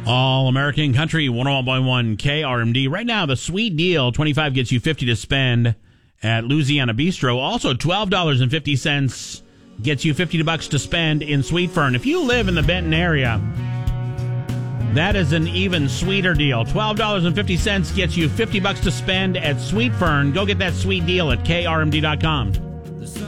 All American Country 101.1 KRMD. Right now, the sweet deal, 25 gets you 50 to spend at Louisiana Bistro. Also, $12.50 gets you $50 to spend in Sweet Fern. If you live in the Benton area, that is an even sweeter deal. $12.50 gets you $50 to spend at Sweet Fern. Go get that sweet deal at krmd.com.